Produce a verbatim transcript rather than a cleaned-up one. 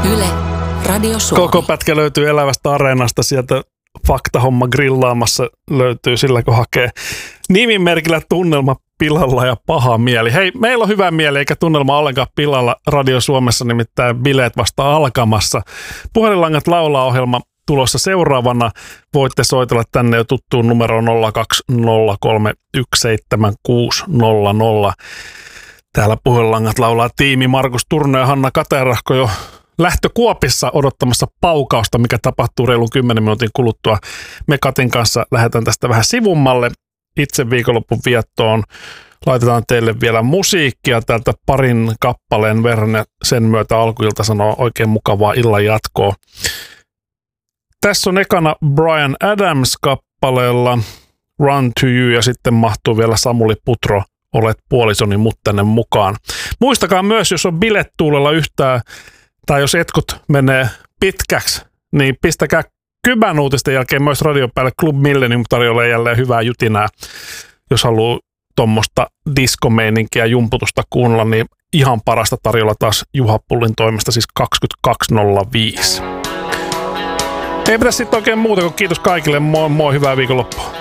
Yle, Radio Suomi. Koko pätkä löytyy Elävästä Areenasta, sieltä Faktahomma grillaamassa löytyy sillä, kun hakee nimimerkillä Tunnelma pilalla ja paha mieli. Hei, meillä on hyvä mieli eikä tunnelma ollenkaan pilalla Radio Suomessa, nimittäin bileet vasta alkamassa. Puhelinlangat laulaa -ohjelma tulossa seuraavana. Voitte soitella tänne jo tuttuun numeroon nolla kaksi nolla kolme yksi seitsemän kuusi nolla nolla. Täällä Puhelinlangat laulaa tiimi Markus Turne ja Hanna Katerahko jo lähtökuopissa odottamassa paukausta, mikä tapahtuu reilun kymmenen minuutin kuluttua. Me Katin kanssa lähdetään tästä vähän sivummalle itse viikonloppun viettoon. Laitetaan teille vielä musiikkia täältä parin kappaleen verran ja sen myötä alkuilta sanoo oikein mukavaa illan jatkoa. Tässä on ekana Bryan Adams kappaleella Run to You ja sitten mahtuu vielä Samuli Putro, Olet puolisoni mut tänne mukaan. Muistakaa myös, jos on bilettuulella yhtään tai jos etkut menee pitkäksi, niin pistäkää Kybän uutisten jälkeen myös radion päälle Club Millennium tarjolla jälleen hyvää jutinää. Jos haluaa tuommoista diskomeininkiä jumputusta kuunnella, niin ihan parasta tarjolla taas Juha Pullin toimesta, siis kaksikymmentäkaksi nolla viisi. Ei pitäisi sitten oikein muuta kuin kiitos kaikille. Moi moi, hyvää viikonloppua.